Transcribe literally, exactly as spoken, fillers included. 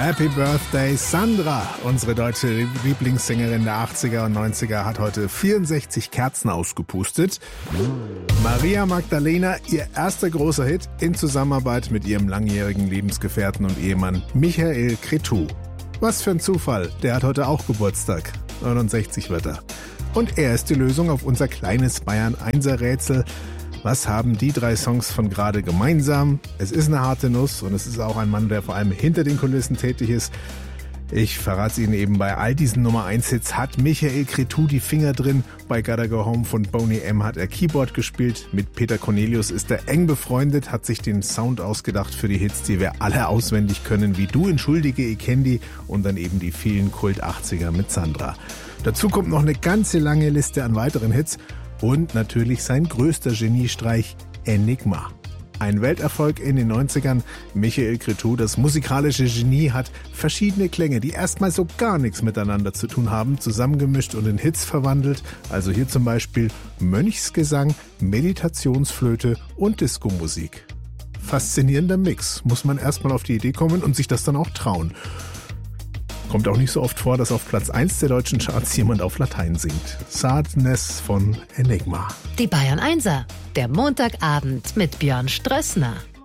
Happy Birthday Sandra, unsere deutsche Lieblingssängerin der achtziger und neunziger, hat heute vierundsechzig Kerzen ausgepustet. Maria Magdalena, ihr erster großer Hit in Zusammenarbeit mit ihrem langjährigen Lebensgefährten und Ehemann Michael Cretu. Was für ein Zufall, der hat heute auch Geburtstag. neunundsechzig wird er. Und er ist die Lösung auf unser kleines Bayern-Einser-Rätsel. Was haben die drei Songs von gerade gemeinsam? Es ist eine harte Nuss und es ist auch ein Mann, der vor allem hinter den Kulissen tätig ist. Ich verrate Ihnen eben, bei all diesen Nummer eins Hits hat Michael Cretu die Finger drin. Bei Gotta Go Home von Boney M hat er Keyboard gespielt. Mit Peter Cornelius ist er eng befreundet, hat sich den Sound ausgedacht für die Hits, die wir alle auswendig können, wie Du entschuldige, ich kenn die, und dann eben die vielen Kult-achtziger mit Sandra. Dazu kommt noch eine ganze lange Liste an weiteren Hits. Und natürlich sein größter Geniestreich, Enigma. Ein Welterfolg in den neunzigern. Michael Cretu, das musikalische Genie, hat verschiedene Klänge, die erstmal so gar nichts miteinander zu tun haben, zusammengemischt und in Hits verwandelt. Also hier zum Beispiel Mönchsgesang, Meditationsflöte und Diskomusik. Faszinierender Mix, muss man erstmal auf die Idee kommen und sich das dann auch trauen. Kommt auch nicht so oft vor, dass auf Platz eins der deutschen Charts jemand auf Latein singt. Sadness von Enigma. Die Bayern Einser, der Montagabend mit Björn Strössner.